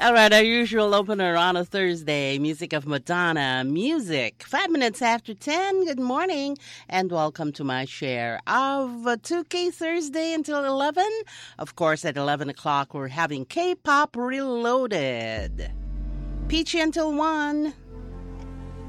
All right, our usual opener on a Thursday, music of Madonna, music. 5 minutes after 10, good morning, and welcome to my share of 2K Thursday until 11. Of course, at 11 o'clock, we're having K-Pop Reloaded. Peachy until 1.